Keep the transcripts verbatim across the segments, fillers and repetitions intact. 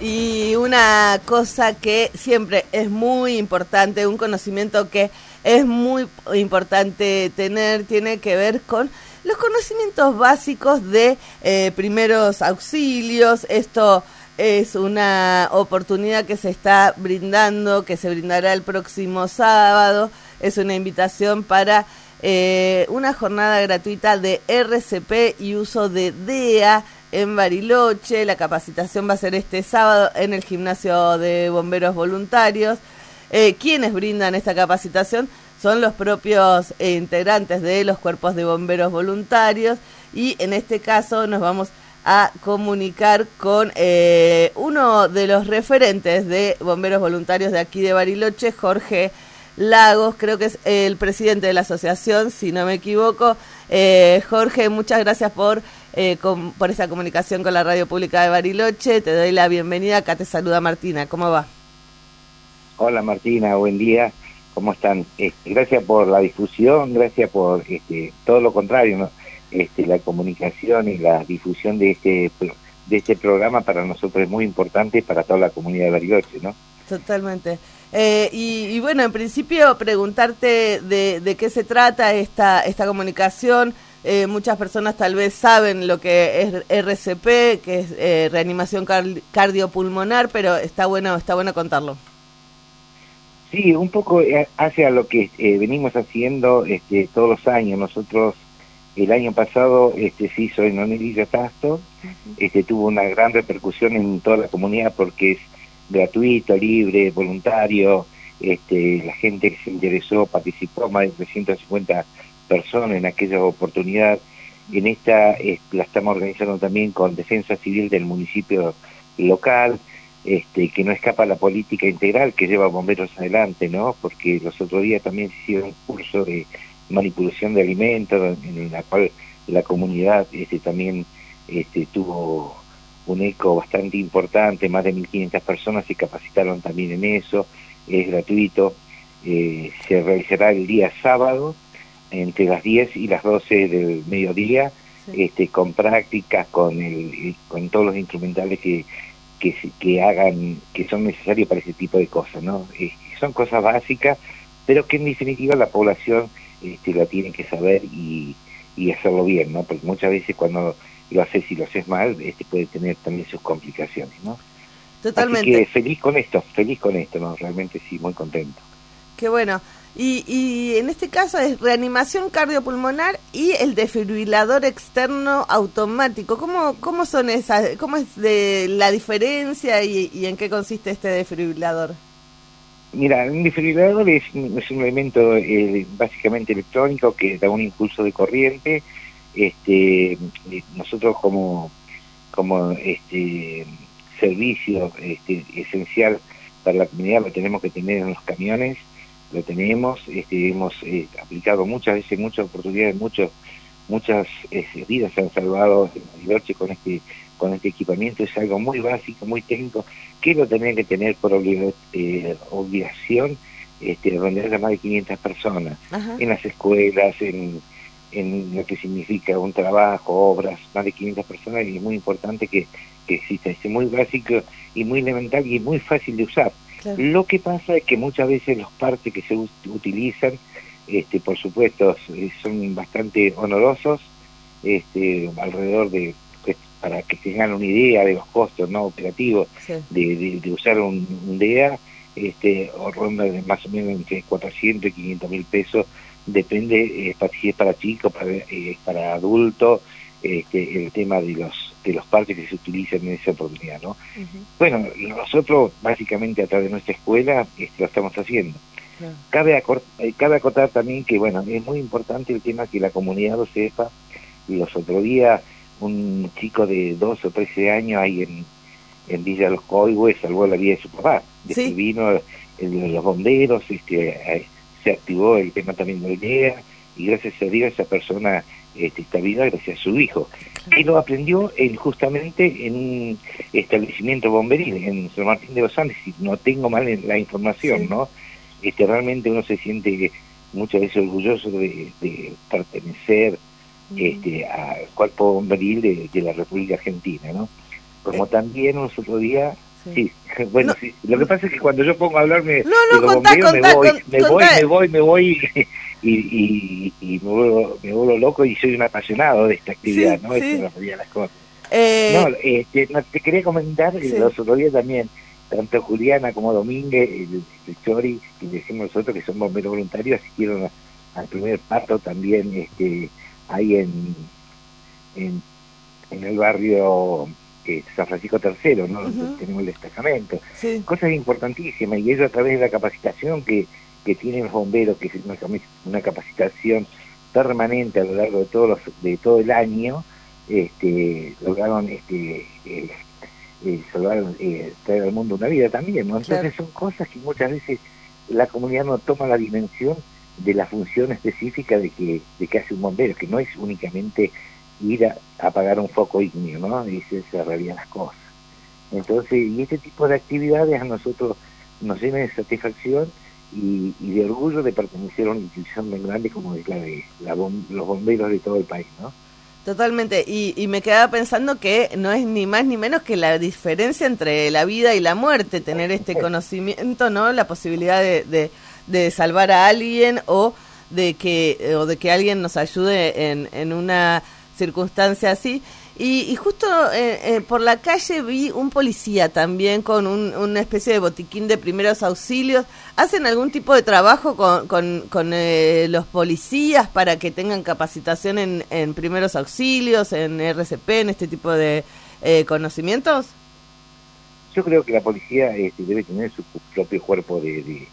Y una cosa que siempre es muy importante, un conocimiento que es muy importante tener, tiene que ver con los conocimientos básicos de eh, primeros auxilios. Esto es una oportunidad que se está brindando, que se brindará el próximo sábado. Es una invitación para eh, una jornada gratuita de R C P y uso de D E A en Bariloche. La capacitación va a ser este sábado en el gimnasio de bomberos voluntarios. Eh, quienes brindan esta capacitación son los propios eh, integrantes de los cuerpos de bomberos voluntarios, y en este caso nos vamos a comunicar con eh, uno de los referentes de bomberos voluntarios de aquí de Bariloche, Jorge Lagos, creo que es el presidente de la asociación, si no me equivoco. Eh, Jorge, muchas gracias por, eh, com, por esa comunicación con la Radio Pública de Bariloche. Te doy la bienvenida. Acá te saluda Martina. ¿Cómo va? Hola Martina, buen día. ¿Cómo están? Este, gracias por la difusión, gracias por este, todo lo contrario, ¿no? Este, la comunicación y la difusión de este de este programa para nosotros es muy importante, para toda la comunidad de Bariloche, ¿no? Totalmente. Eh, y, y bueno, en principio preguntarte de, de qué se trata esta esta comunicación. Eh, muchas personas tal vez saben lo que es R C P, que es eh, reanimación car- cardiopulmonar, pero está bueno está bueno contarlo. Sí, un poco hacia lo que eh, venimos haciendo este, todos los años. Nosotros el año pasado este, se hizo en Onelilla Tasto, uh-huh. este, tuvo una gran repercusión en toda la comunidad porque es gratuito, libre, voluntario. Este, la gente que se interesó participó, más de trescientas cincuenta personas en aquella oportunidad. En esta eh, la estamos organizando también con Defensa Civil del municipio local. Este, que no escapa a la política integral que lleva Bomberos adelante, ¿no? Porque los otros días también se hicieron un curso de manipulación de alimentos, en la cual la comunidad este, también este, tuvo un eco bastante importante, más de mil quinientas personas se capacitaron también en eso, es gratuito, eh, se realizará el día sábado, entre las diez y las doce del mediodía, sí. este, con prácticas, con, el, con todos los instrumentales que Que, que hagan, que son necesarios para ese tipo de cosas, ¿no? Eh, son cosas básicas, pero que en definitiva la población este, la tiene que saber y, y hacerlo bien, ¿no? Porque muchas veces cuando lo haces y lo haces mal, este puede tener también sus complicaciones, ¿no? Totalmente. Así que feliz con esto, feliz con esto, ¿no? Realmente sí, muy contento. Qué bueno. Y, y en este caso es reanimación cardiopulmonar y el desfibrilador externo automático. ¿Cómo, cómo son esas? ¿Cómo es de la diferencia y, y en qué consiste este desfibrilador? Mira, un desfibrilador es, es un elemento eh, básicamente electrónico que da un impulso de corriente. Este, nosotros como como este servicio este, esencial para la comunidad lo tenemos que tener en los camiones. Lo tenemos, este, hemos eh, aplicado muchas veces, muchas oportunidades, muchos, muchas eh, vidas se han salvado en Bariloche con este, con este equipamiento. Es algo muy básico, muy técnico, que lo tienen que tener por oblig eh, obligación, este, donde haya más de quinientas personas, Ajá. en las escuelas, en, en lo que significa un trabajo, obras, más de quinientas personas, y es muy importante que, que exista. Es muy básico y muy elemental y muy fácil de usar. Claro. Lo que pasa es que muchas veces los partes que se utilizan, este, por supuesto, son bastante onerosos, este, alrededor de, pues, para que tengan una idea de los costos no operativos sí. de, de, de usar un, un D E A, este, o ronda de más o menos entre cuatrocientos y quinientos mil pesos, depende eh, si es para chicos, para, eh, para adultos, este, el tema de los de los partes que se utilizan en esa oportunidad, ¿no? Uh-huh. Bueno, nosotros básicamente a través de nuestra escuela este, lo estamos haciendo. Yeah. Cabe, acor eh, cabe acotar también que, bueno, es muy importante el tema que la comunidad lo sepa. Y los otros días un chico de doce o trece años ahí en, en Villa Los Coihues salvó la vida de su papá. Desde ¿Sí? vino el, el, los bomberos, este, eh, se activó el tema también de la idea, y gracias a Dios esa persona este, está viva gracias a su hijo. Claro. Y lo aprendió en, justamente en un establecimiento bomberil, en San Martín de los Andes, si no tengo mal la información, sí. ¿no? Este, realmente uno se siente muchas veces orgulloso de, de pertenecer uh-huh. este, al cuerpo bomberil de, de la República Argentina, ¿no? Como eh. también los otros días Sí, bueno, no. sí. Lo que pasa es que cuando yo pongo a hablarme No, no, de los contá, bomberos, contá, me voy, con, me contá. voy, me voy, me voy, y, y, y me, vuelvo, me vuelvo loco y soy un apasionado de esta actividad, Sí, ¿no? Esta es sí. la realidad de las cosas. No, Eh, este, no, te quería comentar, sí. los otros días también, tanto Juliana como Domínguez, el, el Chori, que decimos nosotros que son bomberos voluntarios, asistieron a, al primer parto también este, ahí en, en, en el barrio eh, San Francisco tercero, ¿no? Donde Uh-huh. tenemos el destacamento. Sí. Cosas importantísimas, y ellos a través de la capacitación que, que tienen los bomberos, que es una, una capacitación permanente a lo largo de todos los, de todo el año, este lograron este eh, eh, salvar, eh, traer al mundo una vida también, ¿no? Entonces claro. Son cosas que muchas veces la comunidad no toma la dimensión de la función específica de que de que hace un bombero, que no es únicamente ir a, a apagar un foco ígneo, ¿no? Y esa es la realidad de las cosas. Entonces, y este tipo de actividades a nosotros nos llena de satisfacción y, y de orgullo de pertenecer a una institución tan grande como es la de la bom los bomberos de todo el país, ¿no? Totalmente, y, y me quedaba pensando que no es ni más ni menos que la diferencia entre la vida y la muerte, tener este conocimiento, ¿no? La posibilidad de, de, de salvar a alguien o de que o de que alguien nos ayude en, en una circunstancia así. Y, y justo eh, eh, por la calle vi un policía también con un, una especie de botiquín de primeros auxilios. ¿Hacen algún tipo de trabajo con, con, con eh, los policías para que tengan capacitación en, en primeros auxilios, en R C P, en este tipo de eh, conocimientos? Yo creo que la policía este, debe tener su propio cuerpo de, de,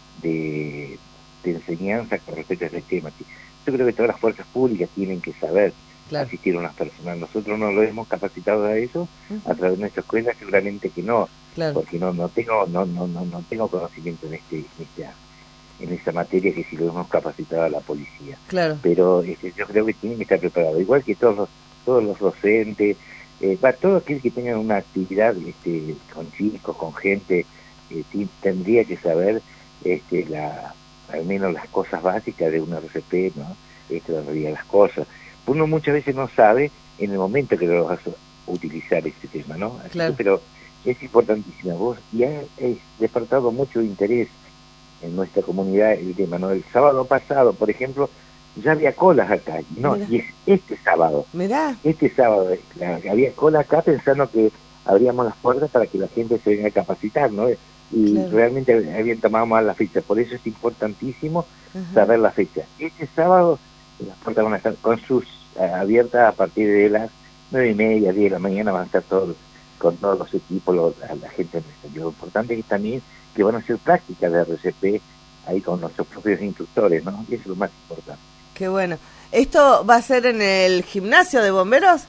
de, de enseñanza con respecto a este tema. Yo creo que todas las fuerzas públicas tienen que saber claro. asistir a unas personas. Nosotros no lo hemos capacitado a eso uh-huh. a través de nuestra escuela, seguramente que no, claro. porque no no tengo no no no no tengo conocimiento en este en esta en esa materia que si lo hemos capacitado a la policía. Claro. Pero este, yo creo que tienen que estar preparados, igual que todos los todos los docentes, eh, para todo aquel que tenga una actividad este, con chicos, con gente, eh, t- tendría que saber este, la al menos las cosas básicas de una R C P, ¿no? Esto es la realidad de las cosas. Uno muchas veces no sabe en el momento que lo vas a utilizar este tema, ¿no? Así claro. que, pero es importantísimo. Vos y ha es despertado mucho interés en nuestra comunidad el tema, ¿no? El sábado pasado, por ejemplo, ya había colas acá, no, Mirá. y es este sábado. Mirá. Este sábado la, había cola acá pensando que abríamos las puertas para que la gente se venga a capacitar, ¿no? Y claro. realmente habían tomado mal la fecha, por eso es importantísimo uh-huh. saber la fecha. Este sábado las puertas van a estar con sus uh, abiertas a partir de las nueve y media, diez de la mañana, van a estar todos con todos los equipos, los, a la gente en el exterior. Lo importante es también que van a hacer prácticas de R C P ahí con nuestros propios instructores, ¿no? Y eso es lo más importante. Qué bueno. ¿Esto va a ser en el gimnasio de bomberos?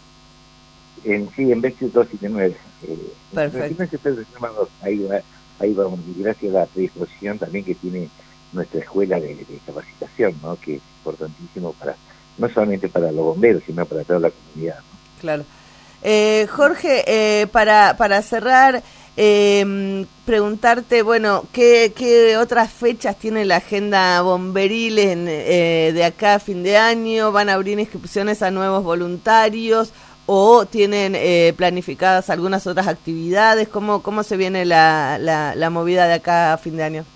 En, sí, en Vexio doscientos setenta y nueve. Eh, Perfecto. En el gimnasio Pedro dos, ahí va, ahí vamos, y gracias a la predisposición también que tiene nuestra escuela de, de capacitación, ¿no? Que es importantísimo para no solamente para los bomberos, sino para toda la comunidad, ¿no? Claro. Eh, Jorge, eh, para, para cerrar, eh, preguntarte, bueno, ¿qué, qué otras fechas tiene la agenda bomberil en, eh, de acá a fin de año? ¿Van a abrir inscripciones a nuevos voluntarios o tienen eh, planificadas algunas otras actividades? ¿Cómo, cómo se viene la, la, la movida de acá a fin de año?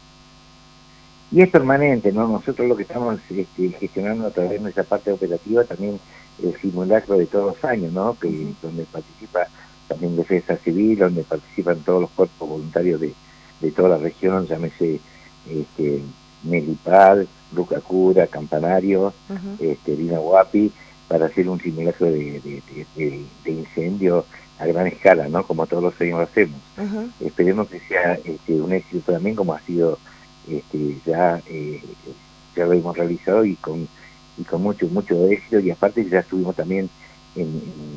Y es permanente, ¿no? Nosotros lo que estamos este, gestionando a través de nuestra parte operativa también el simulacro de todos los años, ¿no? Que uh-huh. donde participa también Defensa Civil, donde participan todos los cuerpos voluntarios de, de toda la región, llámese este, Melipal, Lucacura, Campanario, uh-huh. este, Vinahuapi, para hacer un simulacro de, de, de, de, de incendio a gran escala, ¿no? Como todos los años lo hacemos. Uh-huh. Esperemos que sea este, un éxito también, como ha sido este, ya eh, ya lo hemos realizado y con y con mucho mucho éxito, y aparte ya estuvimos también en,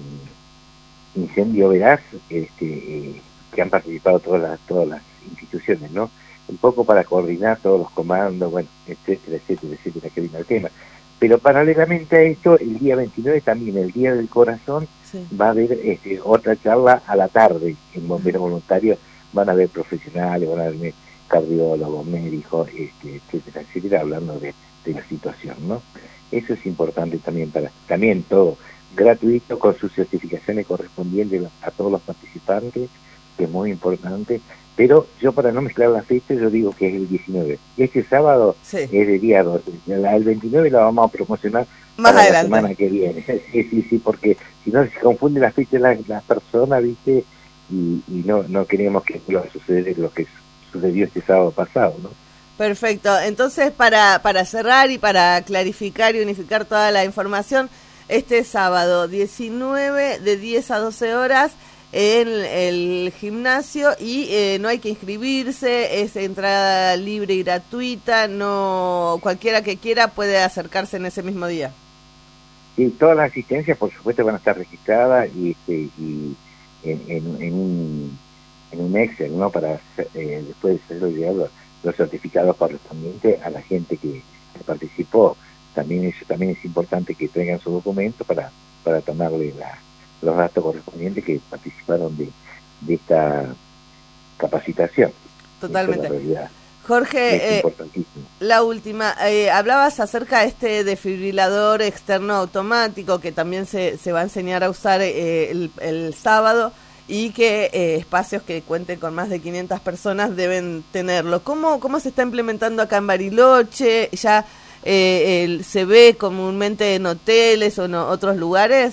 en Incendio Veraz, este, eh, que han participado todas las todas las instituciones, ¿no? Un poco para coordinar todos los comandos, bueno, etcétera, etcétera, etcétera, que viene el tema. Pero paralelamente a esto, el día veintinueve también, el Día del Corazón, sí. va a haber este, otra charla a la tarde en Bomberos Voluntarios, van a haber profesionales, van a haber cardiólogos, médicos, este, etcétera, etcétera, hablando de, de la situación, ¿no? Eso es importante también para, también todo gratuito, con sus certificaciones correspondientes a todos los participantes, que es muy importante, pero yo para no mezclar las fechas, yo digo que es el diecinueve. Este sábado sí. es el día doce. El veintinueve la vamos a promocionar más para adelante. la semana que viene. Sí, sí, sí, porque si no se confunden las fechas las, las personas, ¿viste? Y, y no no queremos que vuelva a suceder lo que sucedió este sábado pasado, ¿no? Perfecto. Entonces, para, para cerrar y para clarificar y unificar toda la información, este sábado diecinueve de diez a doce horas en el gimnasio y eh, no hay que inscribirse, es entrada libre y gratuita, no cualquiera que quiera puede acercarse en ese mismo día. Sí, todas las asistencias por supuesto van a estar registradas y, este, y en, en, en, un, en un Excel, ¿no? Para eh, después de ser llegar los, los certificados correspondientes a la gente que, que participó. También eso también es importante que traigan su documento para, para tomarle la los datos correspondientes que participaron de, de esta capacitación. Totalmente. La Jorge, es eh, importantísimo. La última, eh, hablabas acerca de este desfibrilador externo automático que también se, se va a enseñar a usar eh, el, el sábado y que eh, espacios que cuenten con más de quinientas personas deben tenerlo. ¿Cómo, cómo se está implementando acá en Bariloche? ¿Ya eh, el, se ve comúnmente en hoteles o en otros lugares?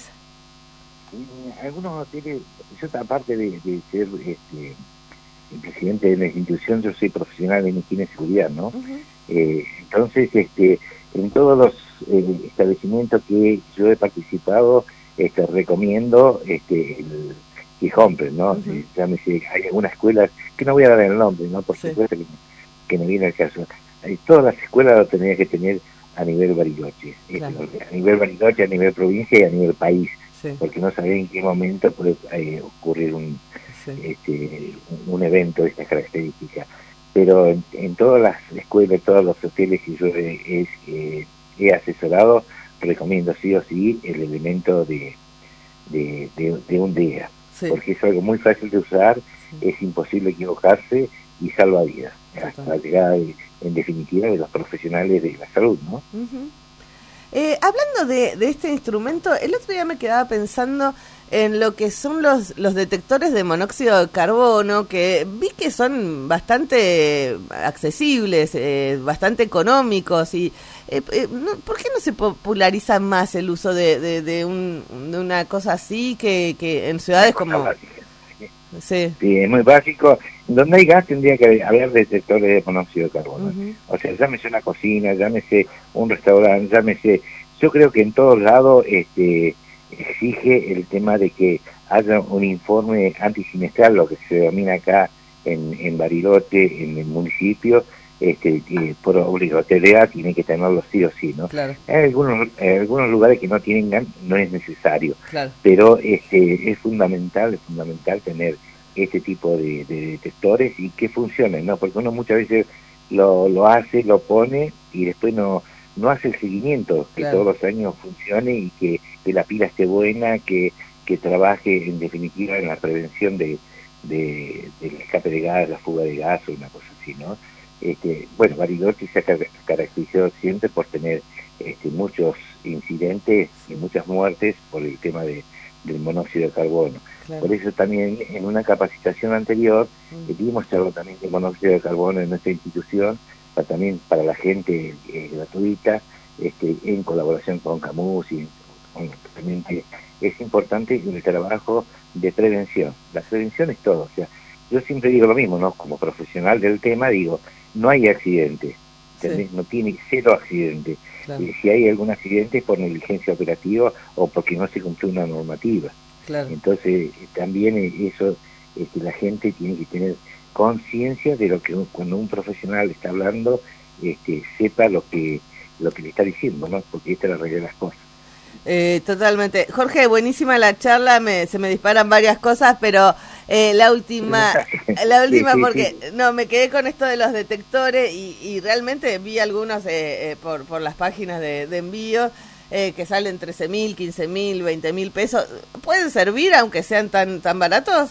Algunos hoteles, yo aparte de, de ser este, el presidente de la institución, yo soy profesional en higiene y seguridad, ¿no? Uh-huh. eh, entonces, este, en todos los eh, establecimientos que yo he participado, este, recomiendo este, el que compren, ¿no? Uh-huh. eh, llámese, hay algunas escuelas, que no voy a dar el nombre, ¿no? Por sí. supuesto que, que no viene el caso. Hay, todas las escuelas lo tendría que tener a nivel Bariloche, claro. este, a nivel Bariloche, a nivel provincia y a nivel país. Sí. Porque no sabés en qué momento puede eh, ocurrir un, sí. este, un, un evento de estas características. Pero en, en todas las escuelas, todos los hoteles que yo he, he, he asesorado, recomiendo sí o sí el elemento de, de, de, de un D E A. Sí. Porque es algo muy fácil de usar, sí. es imposible equivocarse y salva vidas. Hasta la llegada, de, en definitiva, de los profesionales de la salud, ¿no? Uh-huh. Eh, hablando de, de este instrumento, el otro día me quedaba pensando en lo que son los, los detectores de monóxido de carbono, que vi que son bastante accesibles, eh, bastante económicos, y eh, eh, no, ¿por qué no se populariza más el uso de, de, de, un, de una cosa así que, que en ciudades como... Sí. sí, es muy básico. Donde hay gas tendría que haber detectores de monóxido de carbono. Uh-huh. O sea, llámese una cocina, llámese un restaurante, llámese... Yo creo que en todos lados este, exige el tema de que haya un informe antisinestral, lo que se denomina acá en, en Bariloche, en el municipio, este, eh, por obligatoriedad tiene que tenerlo sí o sí, ¿no? Claro. Hay algunos, hay algunos lugares que no tienen gas, no es necesario, claro. pero este, es fundamental, es fundamental tener este tipo de, de detectores y que funcionen, ¿no? Porque uno muchas veces lo, lo hace, lo pone y después no, no hace el seguimiento, que claro. todos los años funcione y que, que la pila esté buena, que, que trabaje en definitiva en la prevención de, de, del escape de gas, la fuga de gas o una cosa así, ¿no? Este, bueno, Bariloche se ha caracterizado siempre por tener este, muchos incidentes y muchas muertes por el tema de, del monóxido de carbono. Claro. Por eso también en una capacitación anterior mm. dimos charla también de monóxido de carbono en nuestra institución, para, también para la gente eh, gratuita, este, en colaboración con Camus y con, realmente es importante el trabajo de prevención. La prevención es todo, o sea, yo siempre digo lo mismo, ¿no? Como profesional del tema digo, no hay accidente, sí. no tiene cero accidente. Claro. Y si hay algún accidente es por negligencia operativa o porque no se cumplió una normativa. Claro. Entonces también eso, este, la gente tiene que tener conciencia de lo que cuando un profesional está hablando, este, sepa lo que lo que le está diciendo, ¿no? Porque esta es la realidad de las cosas. Eh, totalmente. Jorge, buenísima la charla, me, se me disparan varias cosas, pero eh, la última, la última sí, sí, porque sí. no me quedé con esto de los detectores y, y realmente vi algunos eh, eh, por, por las páginas de, de envío eh, que salen trece mil, quince mil, veinte mil pesos. ¿Pueden servir aunque sean tan tan baratos?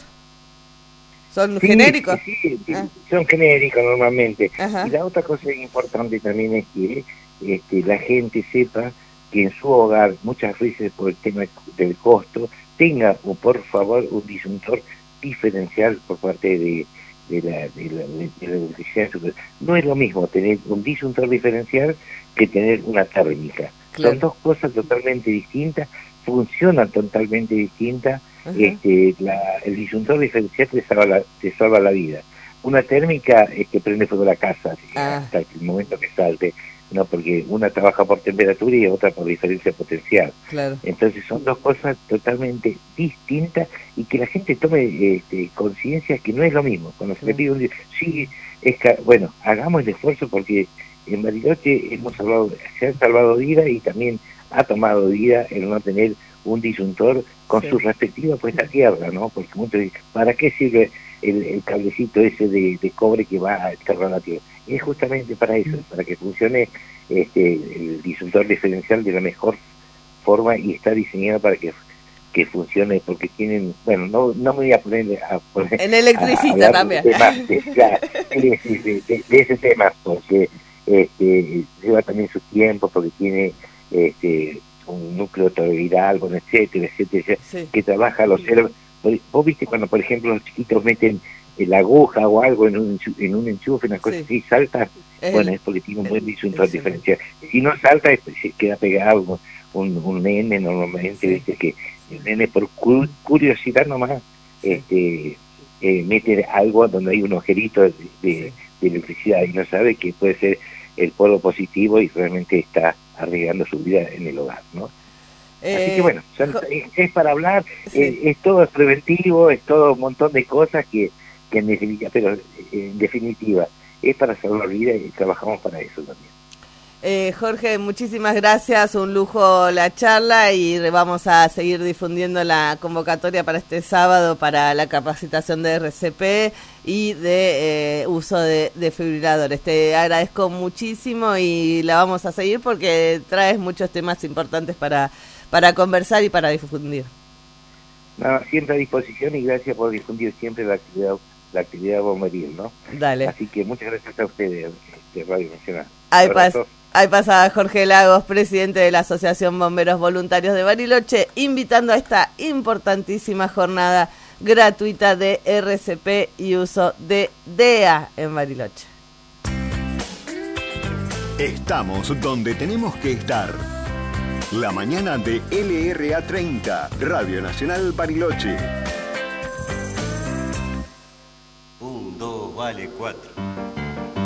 ¿Son sí, genéricos? Sí, sí, ah. son genéricos normalmente. Ajá. Y la otra cosa importante también es que este, la gente sepa que en su hogar, muchas veces por el tema del costo, tenga, o por favor, un disyuntor diferencial por parte de, de, la, de, la, de la electricidad. No es lo mismo tener un disyuntor diferencial que tener una térmica. Claro. Son dos cosas totalmente distintas, funcionan totalmente distintas. Uh-huh. este, la, el disyuntor diferencial te salva la, te salva la vida. Una térmica es que prende fuego la casa ah. hasta el momento que salte, no, porque una trabaja por temperatura y otra por diferencia potencial. Claro. Entonces son dos cosas totalmente distintas y que la gente tome este, conciencia que no es lo mismo. Cuando claro. se le pide un sí, es que, bueno, hagamos el esfuerzo porque en Bariloche hemos salvado, se han salvado vidas y también ha tomado vida el no tener un disyuntor con sí. su respectiva puesta a tierra, ¿no? Porque muchos dicen, ¿para qué sirve el, el cablecito ese de, de cobre que va a enterrar la tierra? Es justamente para eso, para que funcione este el disyuntor diferencial de la mejor forma y está diseñado para que que funcione, porque tienen, bueno, no no me voy a poner a poner en electricista también de, temas, de, claro, de, de, de, de ese tema, porque este lleva también su tiempo, porque tiene este un núcleo toroidal, bueno, etcétera, etcétera, sí. que trabaja los cerebros. Vos viste cuando, por ejemplo, los chiquitos meten la aguja o algo en un, en un enchufe, una cosa sí. así, salta, es bueno, es porque tiene un buen disyuntor diferencial. Si no salta, se queda pegado un, un nene normalmente, sí. viste que el nene por cu curiosidad nomás este eh, mete algo donde hay un agujerito de, de, sí. de electricidad y no sabe que puede ser el polo positivo y realmente está arriesgando su vida en el hogar, ¿no? Eh, Así que bueno, son, es, es para hablar, sí. es, es todo preventivo, es todo un montón de cosas que, que en definitiva, pero eh, en definitiva es para salvar vidas y trabajamos para eso también. Eh, Jorge, muchísimas gracias, un lujo la charla y vamos a seguir difundiendo la convocatoria para este sábado para la capacitación de R C P y de eh, uso de desfibriladores. Te agradezco muchísimo y la vamos a seguir porque traes muchos temas importantes para, para conversar y para difundir. No, siempre a disposición y gracias por difundir siempre la actividad, la actividad bomberil, ¿no? Dale. Así que muchas gracias a ustedes de Radio Nacional. Ahí pasa. Ahí pasa Jorge Lagos, presidente de la Asociación Bomberos Voluntarios de Bariloche, invitando a esta importantísima jornada gratuita de R C P y uso de D E A en Bariloche. Estamos donde tenemos que estar. La mañana de L R A treinta, Radio Nacional Bariloche. Un, dos, vale, cuatro.